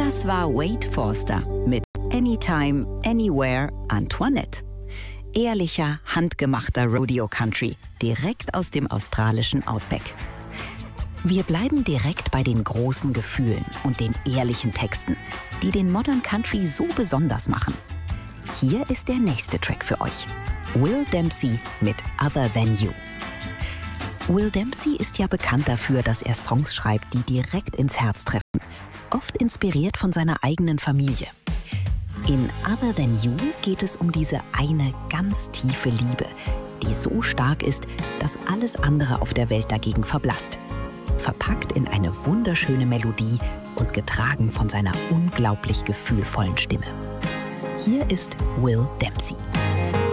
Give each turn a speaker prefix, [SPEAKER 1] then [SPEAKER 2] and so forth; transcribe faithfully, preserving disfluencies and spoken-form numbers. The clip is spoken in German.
[SPEAKER 1] Das war Wade Forster mit Anytime, Anywhere, Antoinette. Ehrlicher, handgemachter Rodeo Country, direkt aus dem australischen Outback. Wir bleiben direkt bei den großen Gefühlen und den ehrlichen Texten, die den Modern Country so besonders machen. Hier ist der nächste Track für euch. Will Dempsey mit Other Than You. Will Dempsey ist ja bekannt dafür, dass er Songs schreibt, die direkt ins Herz treffen, oft inspiriert von seiner eigenen Familie. In Other Than You geht es um diese eine ganz tiefe Liebe, die so stark ist, dass alles andere auf der Welt dagegen verblasst. Verpackt in eine wunderschöne Melodie und getragen von seiner unglaublich gefühlvollen Stimme. Hier ist Will Dempsey.